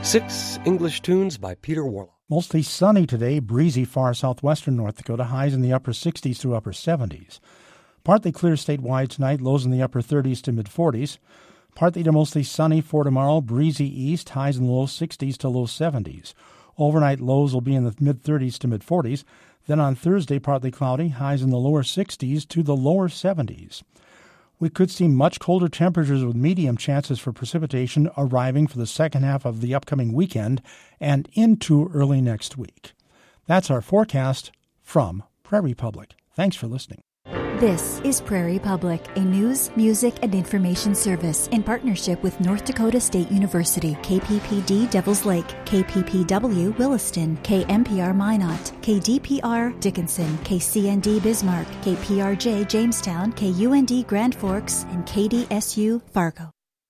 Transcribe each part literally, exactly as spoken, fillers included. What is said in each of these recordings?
Six English tunes by Peter Warlock. Mostly sunny today, breezy far southwestern North Dakota, highs in the upper sixties to upper seventies. Partly clear statewide tonight, lows in the upper thirties to mid-forties. Partly to mostly sunny for tomorrow, breezy east, highs in the low sixties to low seventies. Overnight lows will be in the mid-thirties to mid-forties. Then on Thursday, partly cloudy, highs in the lower sixties to the lower seventies. We could see much colder temperatures with medium chances for precipitation arriving for the second half of the upcoming weekend and into early next week. That's our forecast from Prairie Public. Thanks for listening. This is Prairie Public, a news, music, and information service in partnership with North Dakota State University, K P P D Devils Lake, K P P W Williston, K M P R Minot, K D P R Dickinson, K C N D Bismarck, K P R J Jamestown, K U N D Grand Forks, and K D S U Fargo.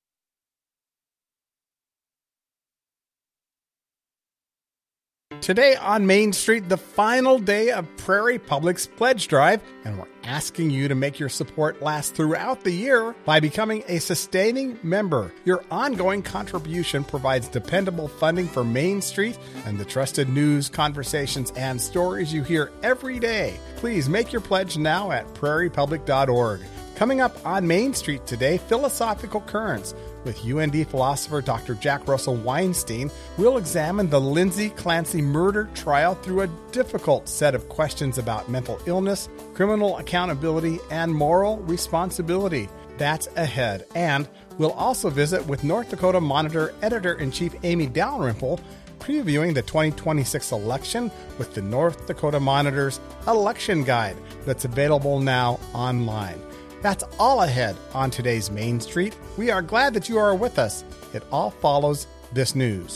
Today on Main Street, the final day of Prairie Public's Pledge Drive, and we're asking you to make your support last throughout the year by becoming a sustaining member. Your ongoing contribution provides dependable funding for Main Street and the trusted news, conversations, and stories you hear every day. Please make your pledge now at prairie public dot org. Coming up on Main Street today, Philosophical Currents. With U N D philosopher Doctor Jack Russell Weinstein, we'll examine the Lindsay Clancy murder trial through a difficult set of questions about mental illness, criminal accountability, and moral responsibility. That's ahead. And we'll also visit with North Dakota Monitor Editor-in-Chief Amy Dalrymple, previewing the twenty twenty-six election with the North Dakota Monitor's Election Guide that's available now online. That's all ahead on today's Main Street. We are glad that you are with us. It all follows this news.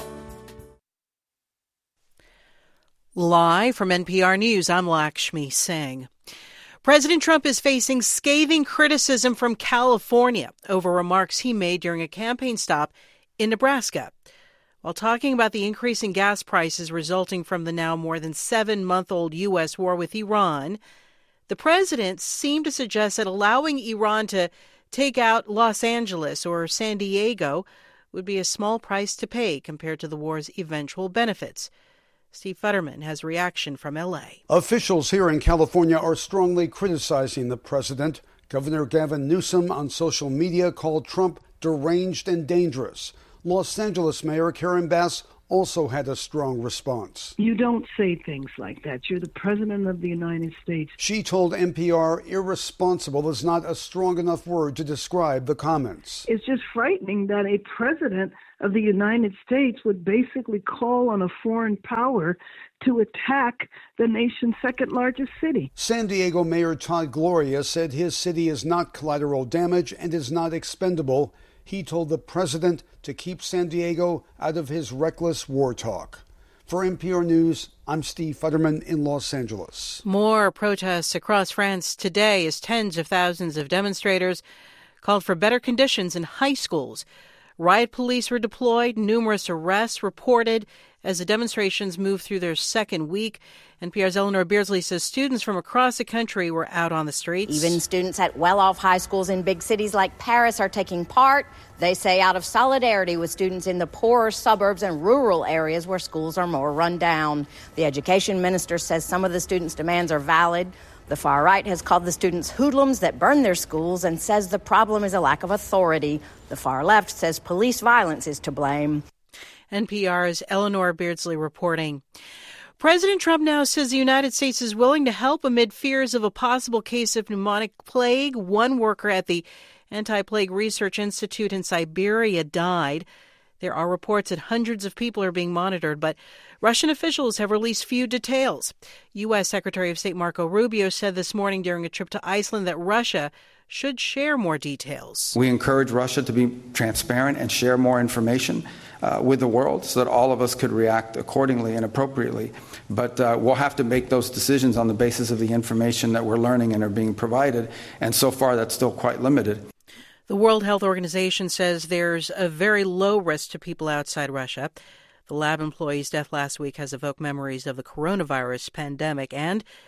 Live from N P R News, I'm Lakshmi Singh. President Trump is facing scathing criticism from California over remarks he made during a campaign stop in Nebraska. While talking about the increasing gas prices resulting from the now more than seven-month-old U S war with Iran, the president seemed to suggest that allowing Iran to take out Los Angeles or San Diego would be a small price to pay compared to the war's eventual benefits. Steve Futterman has reaction from L A. Officials here in California are strongly criticizing the president. Governor Gavin Newsom on social media called Trump deranged and dangerous. Los Angeles Mayor Karen Bass also had a strong response. You don't say things like that. You're the president of the United States. She told N P R irresponsible is not a strong enough word to describe the comments. It's just frightening that a president of the United States would basically call on a foreign power to attack the nation's second largest city. San Diego Mayor Todd Gloria said his city is not collateral damage and is not expendable. He told the president to keep San Diego out of his reckless war talk. For N P R News, I'm Steve Futterman in Los Angeles. More protests across France today as tens of thousands of demonstrators called for better conditions in high schools. Riot police were deployed, numerous arrests reported as the demonstrations moved through their second week. N P R's Eleanor Beardsley says students from across the country were out on the streets. Even students at well-off high schools in big cities like Paris are taking part. They say out of solidarity with students in the poorer suburbs and rural areas where schools are more run down. The education minister says some of the students' demands are valid. The far right has called the students hoodlums that burn their schools and says the problem is a lack of authority. The far left says police violence is to blame. N P R's Eleanor Beardsley reporting. President Trump now says the United States is willing to help amid fears of a possible case of pneumonic plague. One worker at the Anti-Plague Research Institute in Siberia died. There are reports that hundreds of people are being monitored, but Russian officials have released few details. U S. Secretary of State Marco Rubio said this morning during a trip to Iceland that Russia should share more details. We encourage Russia to be transparent and share more information uh, with the world so that all of us could react accordingly and appropriately. But uh, we'll have to make those decisions on the basis of the information that we're learning and are being provided. And so far, that's still quite limited. The World Health Organization says there's a very low risk to people outside Russia. The lab employee's death last week has evoked memories of the coronavirus pandemic and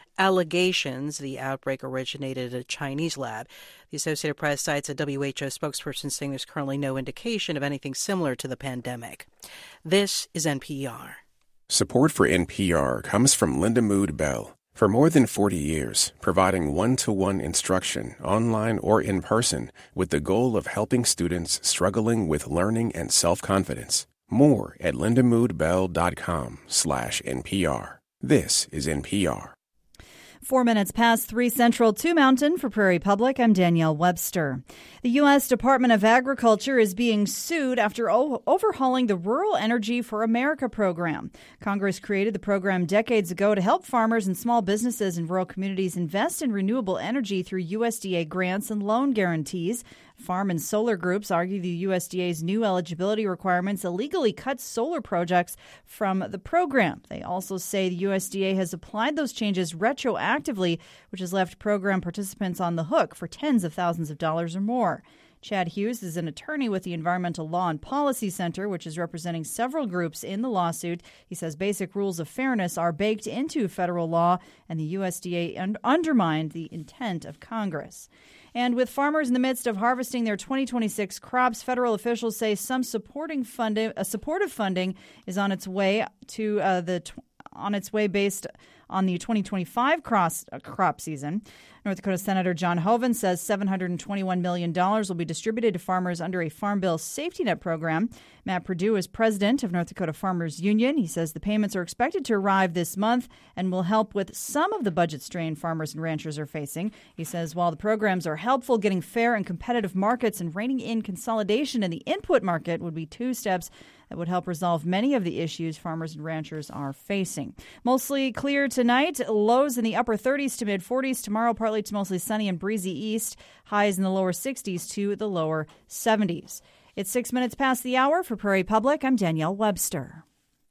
allegations the outbreak originated at a Chinese lab. The Associated Press cites a W H O spokesperson saying there's currently no indication of anything similar to the pandemic. This is N P R. Support for N P R comes from Linda Mood Bell. For more than forty years, providing one-to-one instruction, online or in person, with the goal of helping students struggling with learning and self-confidence. More at lindamoodbell.com slash NPR. This is N P R. Four minutes past three Central, two Mountain. For Prairie Public, I'm Danielle Webster. The U S Department of Agriculture is being sued after o- overhauling the Rural Energy for America program. Congress created the program decades ago to help farmers and small businesses in rural communities invest in renewable energy through U S D A grants and loan guarantees. Farm and solar groups argue the U S D A's new eligibility requirements illegally cut solar projects from the program. They also say the U S D A has applied those changes retroactively, which has left program participants on the hook for tens of thousands of dollars or more. Chad Hughes is an attorney with the Environmental Law and Policy Center, which is representing several groups in the lawsuit. He says basic rules of fairness are baked into federal law, and the U S D A un- undermined the intent of Congress. And with farmers in the midst of harvesting their twenty twenty-six crops, federal officials say some supporting funding, uh, supportive funding is on its way to uh, the tw- on its way based on the twenty twenty-five cross, uh, crop season. North Dakota Senator John Hoeven says seven hundred twenty-one million dollars will be distributed to farmers under a Farm Bill safety net program. Matt Perdue is president of North Dakota Farmers Union. He says the payments are expected to arrive this month and will help with some of the budget strain farmers and ranchers are facing. He says while the programs are helpful, getting fair and competitive markets and reining in consolidation in the input market would be two steps that would help resolve many of the issues farmers and ranchers are facing. Mostly clear tonight, lows in the upper thirties to mid forties. Tomorrow, partly to mostly sunny and breezy east, highs in the lower sixties to the lower seventies. It's six minutes past the hour. For Prairie Public, I'm Danielle Webster.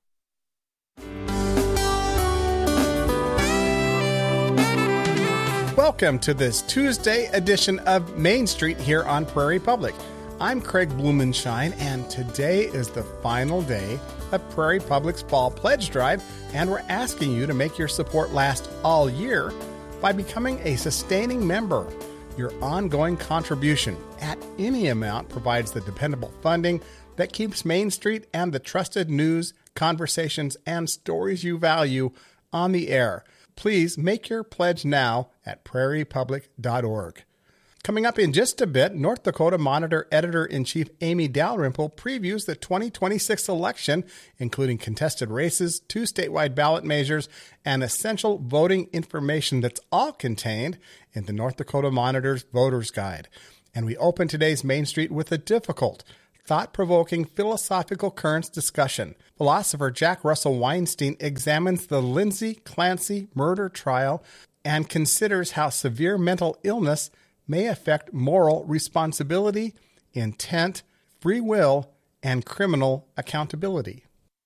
Welcome to this Tuesday edition of Main Street here on Prairie Public. I'm Craig Blumenshine, and today is the final day of Prairie Public's Fall Pledge Drive, and we're asking you to make your support last all year by becoming a sustaining member. Your ongoing contribution at any amount provides the dependable funding that keeps Main Street and the trusted news, conversations, and stories you value on the air. Please make your pledge now at prairie public dot org. Coming up in just a bit, North Dakota Monitor Editor-in-Chief Amy Dalrymple previews the twenty twenty-six election, including contested races, two statewide ballot measures, and essential voting information that's all contained in the North Dakota Monitor's Voter's Guide. And we open today's Main Street with a difficult, thought-provoking philosophical currents discussion. Philosopher Jack Russell Weinstein examines the Lindsay Clancy murder trial and considers how severe mental illness may affect moral responsibility, intent, free will, and criminal accountability.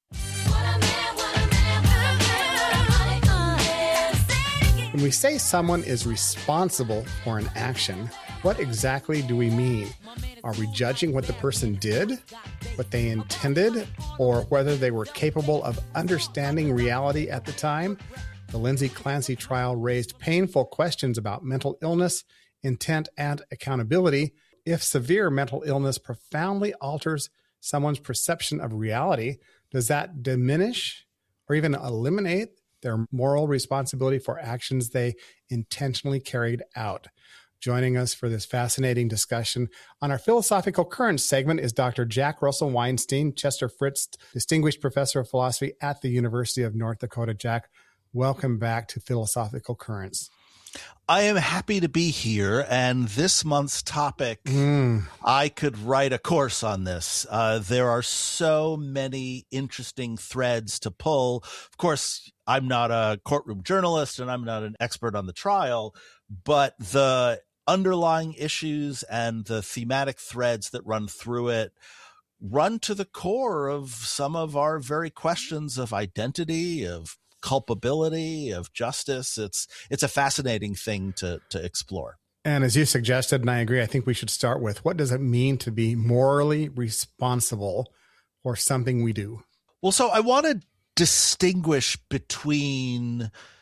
When we say someone is responsible for an action, what exactly do we mean? Are we judging what the person did, what they intended, or whether they were capable of understanding reality at the time? The Lindsay Clancy trial raised painful questions about mental illness, intent, and accountability. If severe mental illness profoundly alters someone's perception of reality, does that diminish or even eliminate their moral responsibility for actions they intentionally carried out? Joining us for this fascinating discussion on our Philosophical Currents segment is Doctor Jack Russell Weinstein, Chester Fritz Distinguished Professor of Philosophy at the University of North Dakota. Jack, welcome back to Philosophical Currents. I am happy to be here, and this month's topic, mm. I could write a course on this. Uh, there are so many interesting threads to pull. Of course, I'm not a courtroom journalist, and I'm not an expert on the trial, but the underlying issues and the thematic threads that run through it run to the core of some of our very questions of identity, of culpability, of justice. It's it's a fascinating thing to to explore. And as you suggested, and I agree, I think we should start with, what does it mean to be morally responsible for something we do? Well, so I want to distinguish between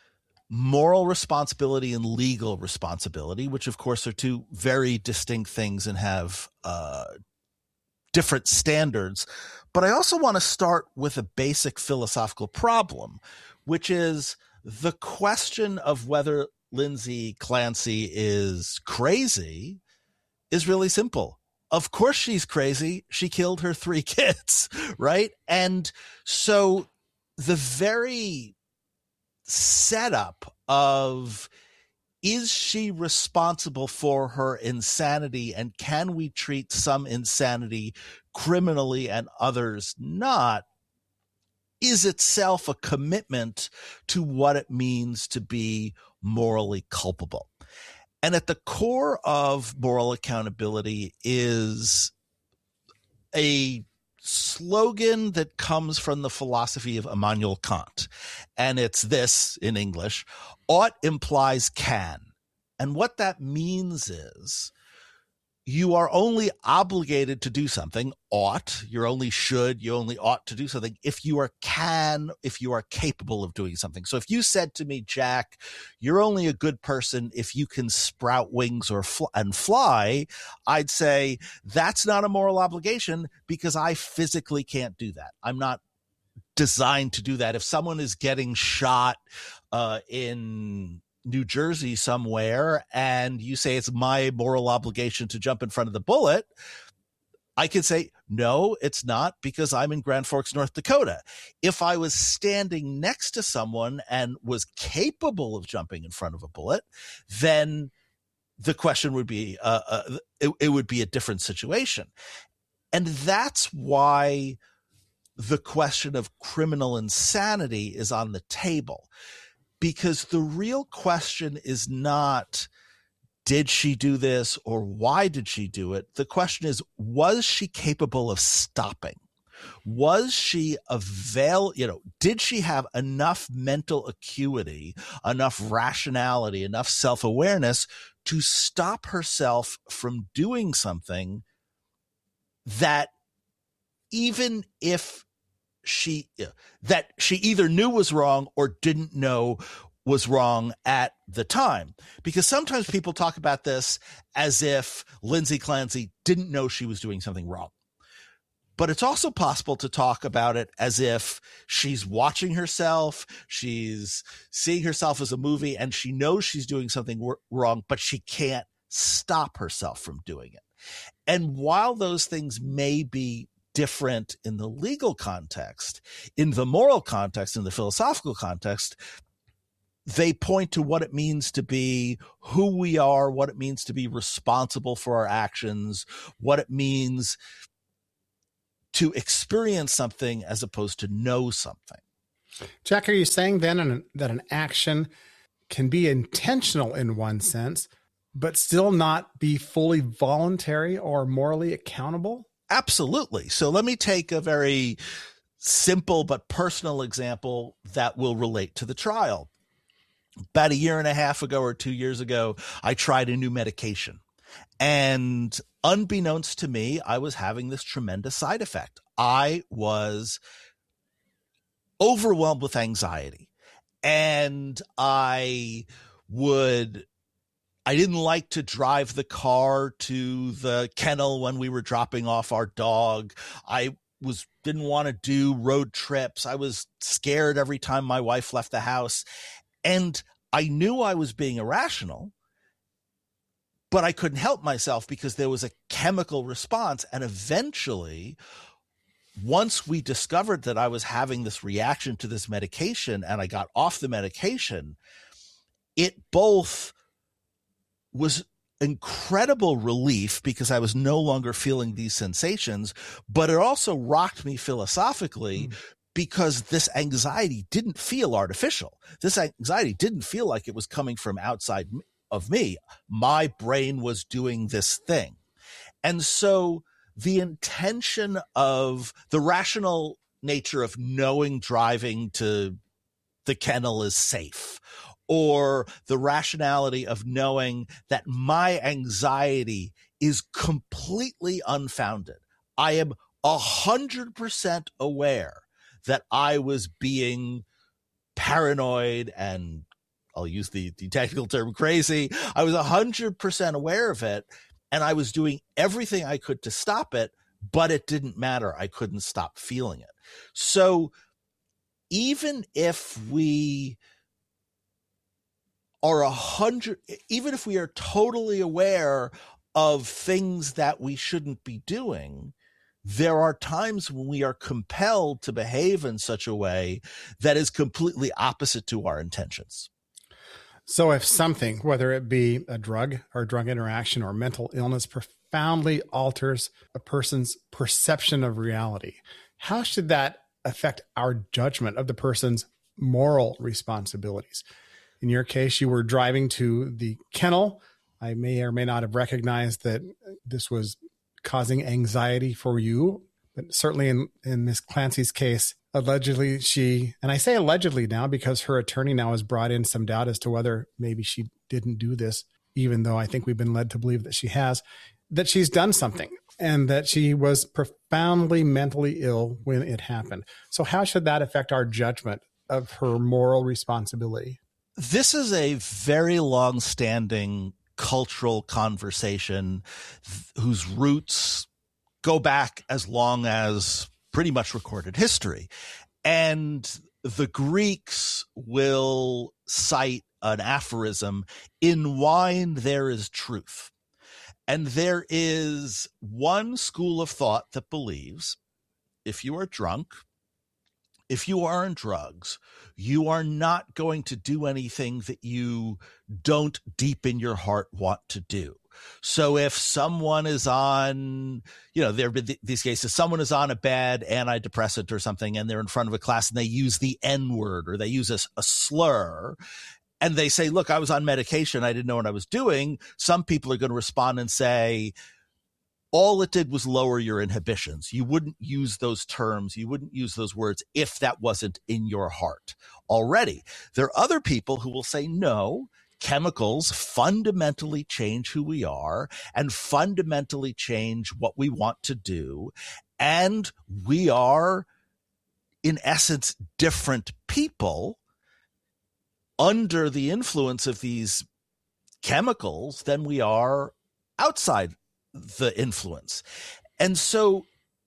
moral responsibility and legal responsibility, which of course are two very distinct things and have uh, different standards. But I also want to start with a basic philosophical problem, which is the question of whether Lindsay Clancy is crazy is really simple. Of course she's crazy. She killed her three kids, right? And so the very setup of, is she responsible for her insanity, and can we treat some insanity criminally and others not, is itself a commitment to what it means to be morally culpable. And at the core of moral accountability is a slogan that comes from the philosophy of Immanuel Kant. And it's this in English: ought implies can. And what that means is you are only obligated to do something, ought, you're only should, you only ought to do something if you are can, if you are capable of doing something. So if you said to me, Jack, you're only a good person if you can sprout wings or fl- and fly, I'd say that's not a moral obligation because I physically can't do that. I'm not designed to do that. If someone is getting shot uh, in New Jersey somewhere and you say it's my moral obligation to jump in front of the bullet, I could say, no, it's not, because I'm in Grand Forks, North Dakota. If I was standing next to someone and was capable of jumping in front of a bullet, then the question would be, uh, uh, it, it would be a different situation. And that's why the question of criminal insanity is on the table. Because the real question is not, did she do this or why did she do it? The question is, was she capable of stopping? Was she avail, you know, did she have enough mental acuity, enough rationality, enough self-awareness to stop herself from doing something that even if she that she either knew was wrong or didn't know was wrong at the time? Because sometimes people talk about this as if Lindsay Clancy didn't know she was doing something wrong. But it's also possible to talk about it as if she's watching herself, she's seeing herself as a movie, and she knows she's doing something w- wrong, but she can't stop herself from doing it. And while those things may be different in the legal context, in the moral context, in the philosophical context, they point to what it means to be who we are, what it means to be responsible for our actions, what it means to experience something as opposed to know something. Jack, are you saying then an, that an action can be intentional in one sense, but still not be fully voluntary or morally accountable? Absolutely. So let me take a very simple but personal example that will relate to the trial. About a year and a half ago or two years ago, I tried a new medication. And unbeknownst to me, I was having this tremendous side effect. I was overwhelmed with anxiety. And I would... I didn't like to drive the car to the kennel when we were dropping off our dog. I was didn't want to do road trips. I was scared every time my wife left the house. And I knew I was being irrational, but I couldn't help myself because there was a chemical response. And eventually, once we discovered that I was having this reaction to this medication and I got off the medication, it both was incredible relief because I was no longer feeling these sensations, but it also rocked me philosophically mm. because this anxiety didn't feel artificial. This anxiety didn't feel like it was coming from outside of me. My brain was doing this thing. And so the intention of the rational nature of knowing driving to the kennel is safe, or the rationality of knowing that my anxiety is completely unfounded. I am a hundred percent aware that I was being paranoid and I'll use the, the technical term crazy. I was one hundred percent aware of it, and I was doing everything I could to stop it, but it didn't matter. I couldn't stop feeling it. So even if we are a hundred, even if we are totally aware of things that we shouldn't be doing, there are times when we are compelled to behave in such a way that is completely opposite to our intentions. So if something, whether it be a drug or drug interaction or mental illness, profoundly alters a person's perception of reality, how should that affect our judgment of the person's moral responsibilities? In your case, you were driving to the kennel. I may or may not have recognized that this was causing anxiety for you, but certainly in, in Miss Clancy's case, allegedly she, and I say allegedly now because her attorney now has brought in some doubt as to whether maybe she didn't do this, even though I think we've been led to believe that she has, that she's done something and that she was profoundly mentally ill when it happened. So how should that affect our judgment of her moral responsibility? This is a very long-standing cultural conversation th- whose roots go back as long as pretty much recorded history. And the Greeks will cite an aphorism, in wine there is truth. And there is one school of thought that believes if you are drunk, if you are on drugs, you are not going to do anything that you don't deep in your heart want to do. So if someone is on, you know, there have been th- these cases, someone is on a bad antidepressant or something, and they're in front of a class and they use the N word or they use a, a slur, and they say, look, I was on medication, I didn't know what I was doing. Some people are going to respond and say, all it did was lower your inhibitions. You wouldn't use those terms. You wouldn't use those words if that wasn't in your heart already. There are other people who will say, no, chemicals fundamentally change who we are and fundamentally change what we want to do. And we are, in essence, different people under the influence of these chemicals than we are outside the influence. And so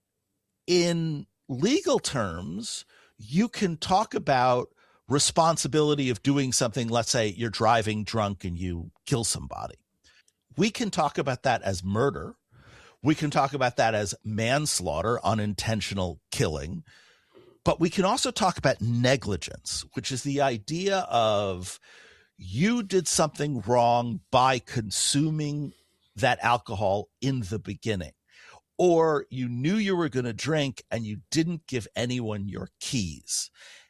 in legal terms, you can talk about responsibility of doing something. Let's say you're driving drunk and you kill somebody. We can talk about that as murder. We can talk about that as manslaughter, unintentional killing. But we can also talk about negligence, which is the idea of you did something wrong by consuming that alcohol in the beginning, or you knew you were going to drink and you didn't give anyone your keys.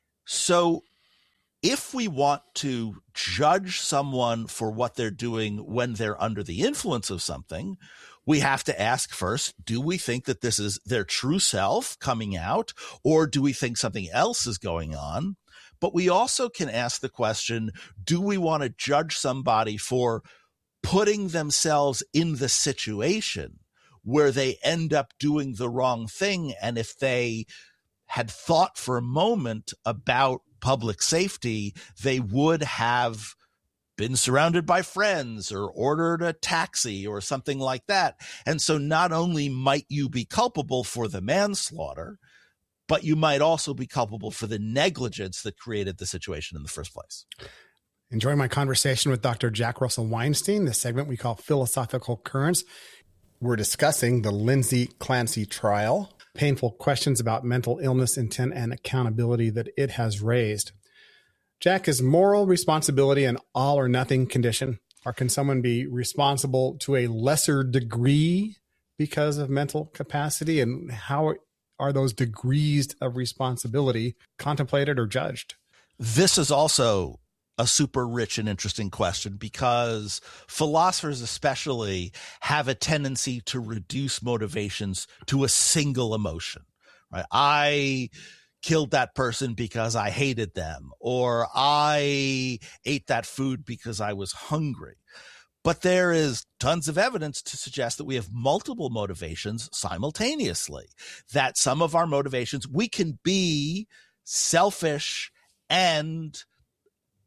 So if we want to judge someone for what they're doing when they're under the influence of something, we have to ask first, do we think that this is their true self coming out, or do we think something else is going on? But we also can ask the question, do we want to judge somebody for putting themselves in the situation where they end up doing the wrong thing? And if they had thought for a moment about public safety, they would have been surrounded by friends or ordered a taxi or something like that. And so not only might you be culpable for the manslaughter, but you might also be culpable for the negligence that created the situation in the first place. Enjoying my conversation with Doctor Jack Russell Weinstein, the segment we call Philosophical Currents. We're discussing the Lindsay Clancy trial, painful questions about mental illness, intent, and accountability that it has raised. Jack, is moral responsibility an all or nothing condition? Or can someone be responsible to a lesser degree because of mental capacity? And how are those degrees of responsibility contemplated or judged? This is also a super rich and interesting question, because philosophers especially have a tendency to reduce motivations to a single emotion, right? I killed that person because I hated them, or I ate that food because I was hungry. But there is tons of evidence to suggest that we have multiple motivations simultaneously, that some of our motivations, we can be selfish and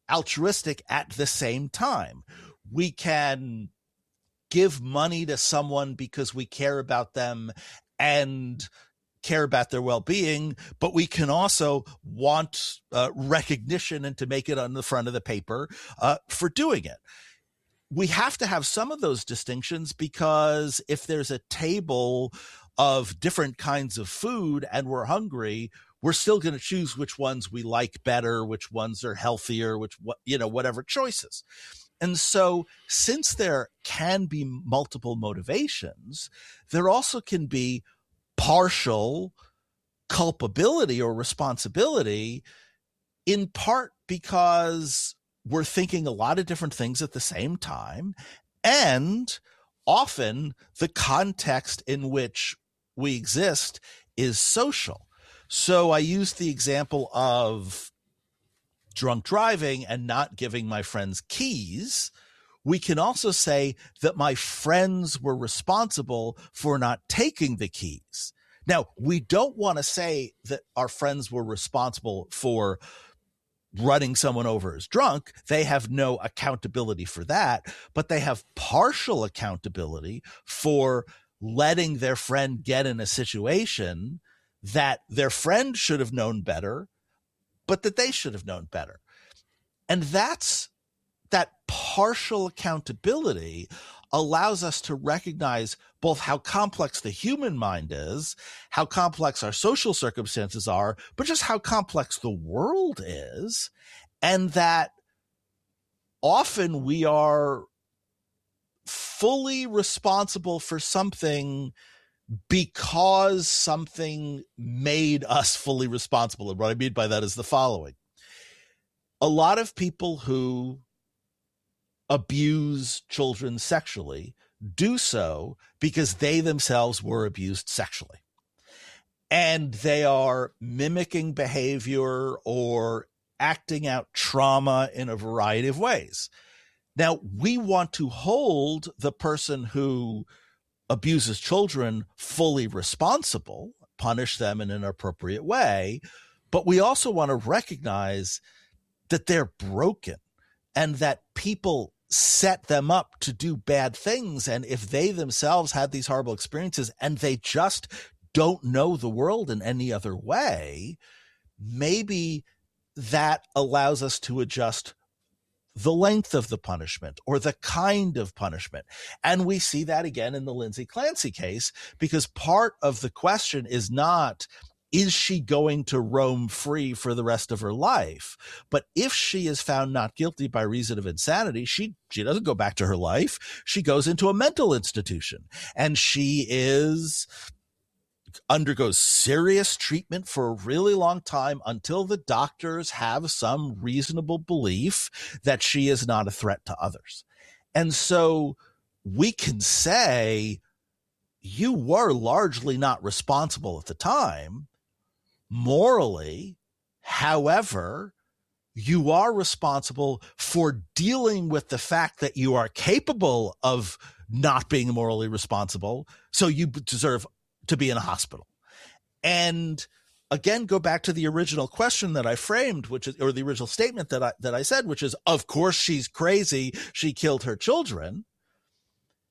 altruistic at the same time. We can give money to someone because we care about them and care about their well-being, but we can also want uh, recognition and to make it on the front of the paper uh, for doing it. We have to have some of those distinctions, because if there's a table of different kinds of food and we're hungry, we're still going to choose which ones we like better, which ones are healthier, which, you know, whatever choices. And so since there can be multiple motivations, there also can be partial culpability or responsibility, in part because we're thinking a lot of different things at the same time. And often the context in which we exist is social. So I used the example of drunk driving and not giving my friends keys. We can also say that my friends were responsible for not taking the keys. Now, we don't want to say that our friends were responsible for running someone over as drunk. They have no accountability for that, but they have partial accountability for letting their friend get in a situation that their friend should have known better, but that they should have known better. And that's that partial accountability allows us to recognize both how complex the human mind is, how complex our social circumstances are, but just how complex the world is, and that often we are fully responsible for something because something made us fully responsible. And what I mean by that is the following. A lot of people who abuse children sexually do so because they themselves were abused sexually. And they are mimicking behavior or acting out trauma in a variety of ways. Now, we want to hold the person who abuses children fully responsible, punish them in an appropriate way, but we also want to recognize that they're broken and that people set them up to do bad things. And if they themselves had these horrible experiences and they just don't know the world in any other way, maybe that allows us to adjust the length of the punishment or the kind of punishment. And we see that again in the Lindsay Clancy case, because part of the question is not, is she going to roam free for the rest of her life? But if she is found not guilty by reason of insanity, she, she doesn't go back to her life. She goes into a mental institution, and she is undergoes serious treatment for a really long time until the doctors have some reasonable belief that she is not a threat to others. And so we can say you were largely not responsible at the time morally. However, you are responsible for dealing with the fact that you are capable of not being morally responsible. So you deserve to be in a hospital. And again, go back to the original question that I framed, which is, or the original statement that I, that I said, which is, of course, she's crazy. She killed her children.